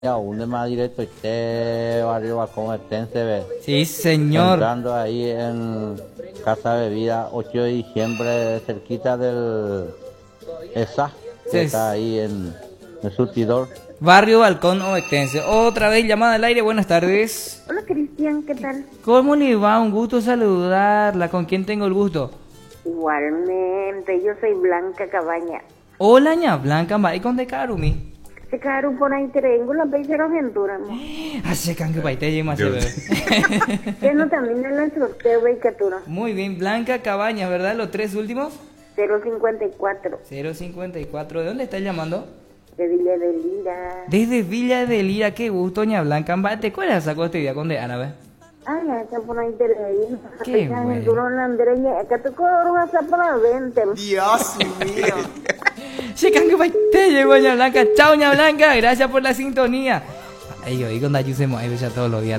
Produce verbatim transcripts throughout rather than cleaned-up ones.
Aún de más directo este barrio Balcón Estense, ve. Sí, señor. Entrando ahí en Casa Bebida, ocho de diciembre, cerquita del E S A, que Sí. está ahí en el surtidor. Barrio Balcón Ovetense. Otra vez llamada al aire, buenas tardes. Hola Cristian, ¿qué tal? ¿Cómo le va? Un gusto saludarla. ¿Con quién tengo el gusto? Igualmente, yo soy Blanca Cabaña. Hola, ña Blanca, ¿y con de Carumi? Se quedaron por ahí triángulo, pero aventura, ¿no? Hace can que paite y más se ve. Que no también en el sorteo de Catura. Muy bien, Blanca Cabañas, ¿verdad? Los tres últimos. cero cincuenta y cuatro. cero cincuenta y cuatro. ¿De dónde estás llamando? De Villa de Lira. Desde Villa de Lira, qué gusto, ña Blanca. ¿Te cuál sacó este día con de Ana, ve? Ay, acá por ahí te leí. Qué Acá bueno. en Durón Andreña, acá te cobro hasta para veinte. Dios mío. Se can que paite llegó ña Blanca. Chao, ña Blanca. Gracias por la sintonía. Ay, yo digo, cuando yo ahí ya todos los días.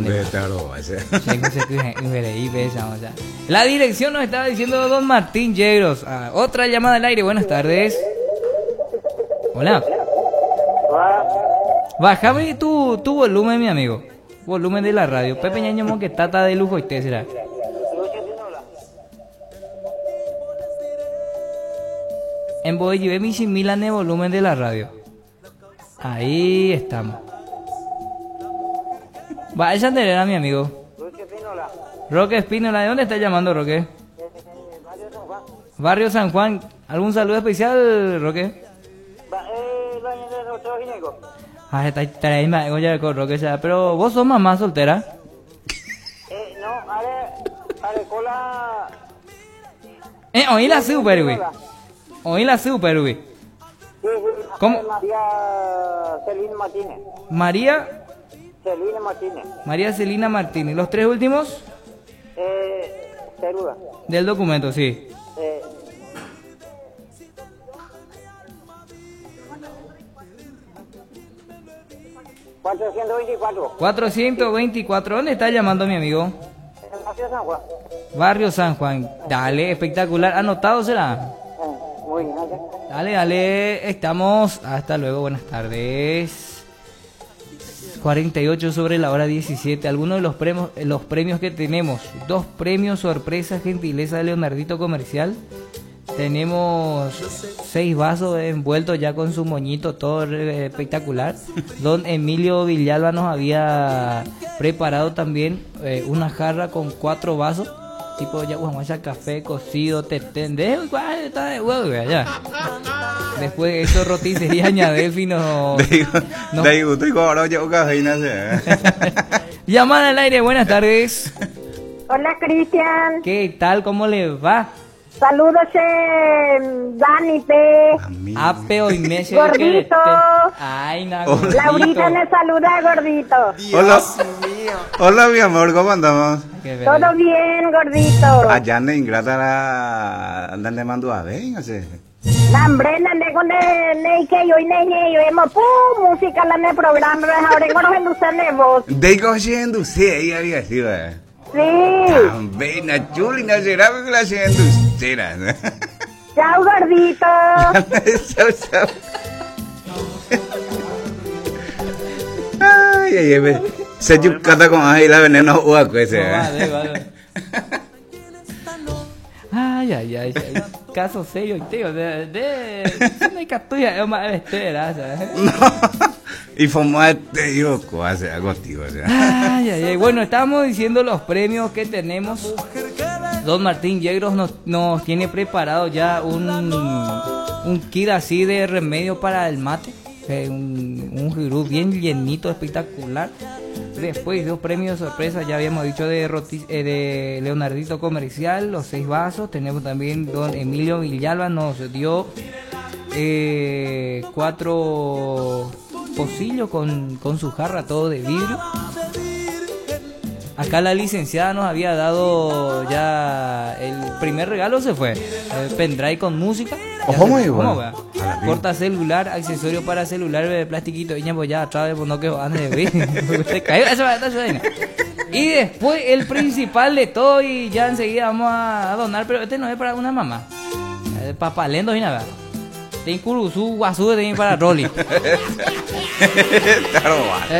La dirección nos estaba diciendo don Martín Yegros. Ah, otra llamada al aire, buenas tardes. Hola. Bájame tu, tu volumen, mi amigo. Volumen de la radio. Pepe Ñaño que tata de lujo y te será. En Boyve mi similan de volumen de la radio. Ahí estamos. Va, esa era mi amigo. Roque Espínola, ¿de dónde está llamando Roque? Barrio San Juan. ¿Algún saludo especial, Roque? Ah, está está ahí, me hago ya con Roque, ya. Pero vos sos mamá soltera. Eh, no, are, are cola. Eh, oí la super, güey. Oí la super, güey. Sí, sí, ¿Cómo? María Celina Martínez. María, Celina Martínez. María Celina Martínez. Los tres últimos Eh, Ceruda. del documento, sí. Eh, cuatrocientos veinticuatro. cuatrocientos veinticuatro. ¿Dónde está llamando mi amigo? En la ciudad de San Juan. Barrio San Juan. Dale, espectacular. ¿Anotado será? Eh, muy bien, gracias. Dale, dale. Estamos. Hasta luego. Buenas tardes. cuarenta y ocho sobre la hora diecisiete. Algunos de los premios, los premios que tenemos. Dos premios sorpresa, gentileza de Leonardito Comercial. Tenemos seis vasos envueltos ya con su moñito, todo eh, espectacular. Don Emilio Villalba nos había preparado también eh, una jarra con cuatro vasos. Tipo ya guamucha, café cocido, tetén, de igual, está de huevo, ya. Después de eso roticería Añadelfi nos... nos- Đây của tôi có đâu chậu cà phê nữa rồi. Llamada al aire, buenas tardes. Hola Cristian. ¿Qué tal? ¿Cómo le va? Saludos, eh, Dani P. Apeo y Messi. Gordito. Ay, na, Laurita gordito. le saluda, gordito. Hola. Hola, mi amor, ¿cómo andamos? Qué verdad. Todo bien, gordito. Allá en Ingrata la andan de mando a ver, no sé. Nambre, nande con ne que yo y ne yo hemos pu música la ne programa ahora en los enducen voz. Đây có xe đủ xe ấy à đi à. Sí. También na chuli na será que la xe đủ xe ra. Chao, gordito. Sao sao. Ay, ay, ay. Se chụp kata con ai la veneno ua que No, se. vale, vale. Ay, ay, ay, ay. Caso serio, tío. De. de. No hay captura, es más espera, ¿sabes? No. Y fumate yo hace algo contigo, o sea. Ay, ay, ay. Bueno, estamos diciendo los premios que tenemos. Don Martín Yegros nos, nos tiene preparado ya un, un kit así de remedio para el mate. Eh, un, un gurú bien llenito, espectacular. Después dos premios sorpresa, ya habíamos dicho de, Roti- eh, de Leonardito Comercial, los seis vasos. Tenemos también don Emilio Villalba, nos dio eh, cuatro pocillos con, con su jarra, todo de vidrio. Acá la licenciada nos había dado ya el primer regalo, se fue el pendrive con música. Ya Ojo, se- muy ¿cómo bueno. va? A la Corta celular, accesorio para celular de plastiquito. Y ya pues ya atrás, pues no que antes de ver. Se cayó esa esa vaina. Y después el principal de todo, y ya enseguida vamos a donar, pero este no es para una mamá. Es para palendos y nada. Tem curuzú, guazú, tem para Rolly. Claro, va.